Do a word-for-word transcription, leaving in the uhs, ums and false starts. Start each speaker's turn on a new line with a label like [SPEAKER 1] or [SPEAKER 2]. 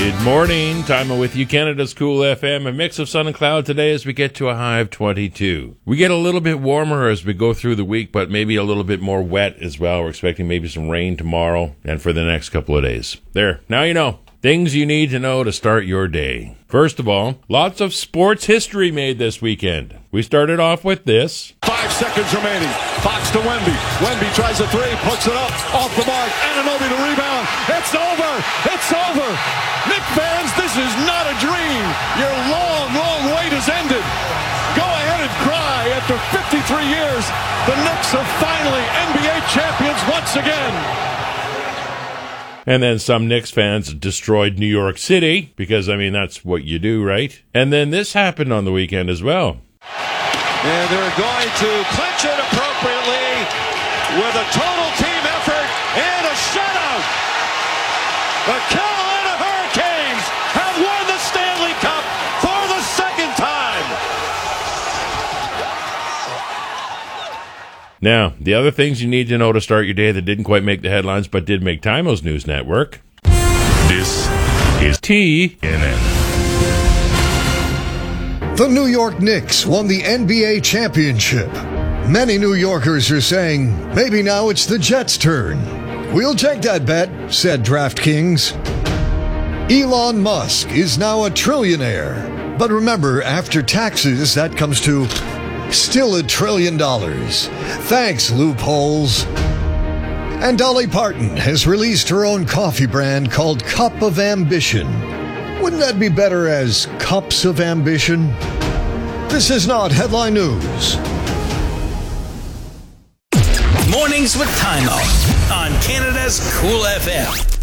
[SPEAKER 1] Good morning. Time with you, Canada's Cool F M. A mix of sun and cloud today as we get to a high of twenty-two. We get a little bit warmer as we go through the week, but maybe a little bit more wet as well. We're expecting maybe some rain tomorrow and for the next couple of days. There. Now you know. Things you need to know to start your day. First of all, lots of sports history made this weekend. We started off with this.
[SPEAKER 2] Five seconds remaining. Fox to Wemby. Wemby tries a three, puts it up, off the mark. Anunoby to rebound. It's over. It's over. Knicks fans, this is not a dream. Your long, long wait has ended. Go ahead and cry. After fifty-three years, the Knicks are finally N B A champions once again.
[SPEAKER 1] And then some Knicks fans destroyed New York City, because, I mean, that's what you do, right? And then this happened on the weekend as well.
[SPEAKER 2] And they're going to clinch it appropriately with a total team effort and a shutout. The Carolina Hurricanes have won the Stanley Cup for the second time.
[SPEAKER 1] Now, the other things you need to know to start your day that didn't quite make the headlines but did make Timo's News Network.
[SPEAKER 3] This is
[SPEAKER 1] T
[SPEAKER 3] N N.
[SPEAKER 4] The New York Knicks won the N B A championship. Many New Yorkers are saying, maybe now it's the Jets' turn. We'll take that bet, said DraftKings. Elon Musk is now a trillionaire. But remember, after taxes, that comes to still a trillion dollars. Thanks, loopholes. And Dolly Parton has released her own coffee brand called Cup of Ambition. Wouldn't that be better as Cups of Ambition? This is not Headline News.
[SPEAKER 5] Mornings with Timo on Canada's Cool F M.